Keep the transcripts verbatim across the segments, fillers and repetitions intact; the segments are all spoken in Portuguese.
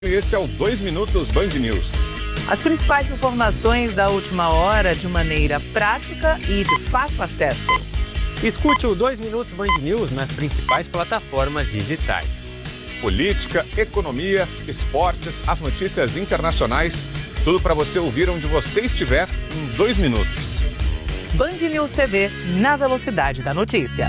Esse é o dois Minutos Band News. As principais informações da última hora de maneira prática e de fácil acesso. Escute o dois Minutos Band News nas principais plataformas digitais. Política, economia, esportes, as notícias internacionais, tudo para você ouvir onde você estiver em dois minutos. Band News T V, na velocidade da notícia.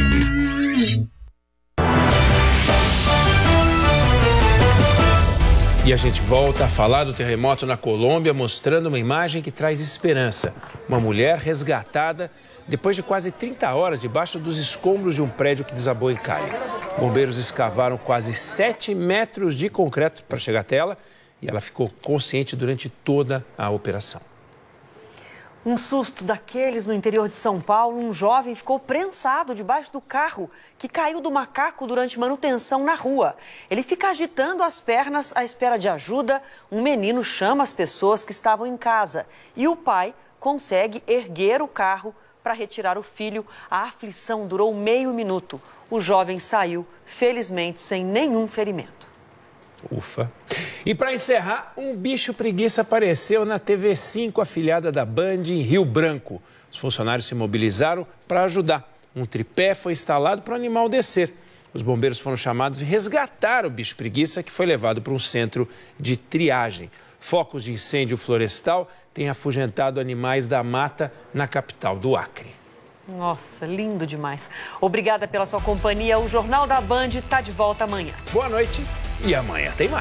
E a gente volta a falar do terremoto na Colômbia, mostrando uma imagem que traz esperança. Uma mulher resgatada depois de quase trinta horas debaixo dos escombros de um prédio que desabou em Cali. Bombeiros escavaram quase sete metros de concreto para chegar até ela e ela ficou consciente durante toda a operação. Um susto daqueles no interior de São Paulo, um jovem ficou prensado debaixo do carro que caiu do macaco durante manutenção na rua. Ele fica agitando as pernas à espera de ajuda. Um menino chama as pessoas que estavam em casa e o pai consegue erguer o carro para retirar o filho. A aflição durou meio minuto. O jovem saiu, felizmente, sem nenhum ferimento. Ufa. E para encerrar, um bicho preguiça apareceu na T V cinco, afiliada da Band, em Rio Branco. Os funcionários se mobilizaram para ajudar. Um tripé foi instalado para o animal descer. Os bombeiros foram chamados e resgataram o bicho preguiça, que foi levado para um centro de triagem. Focos de incêndio florestal têm afugentado animais da mata na capital do Acre. Nossa, lindo demais. Obrigada pela sua companhia. O Jornal da Band está de volta amanhã. Boa noite e amanhã tem mais.